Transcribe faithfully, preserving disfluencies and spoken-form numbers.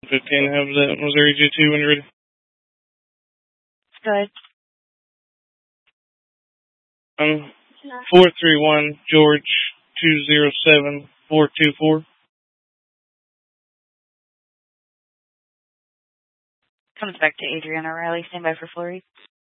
fifteen, have that Missouri G two when you're ready. Good. Um, four three one George two zero seven four two four. Comes back to Adriana Riley. Stand by for Flurry.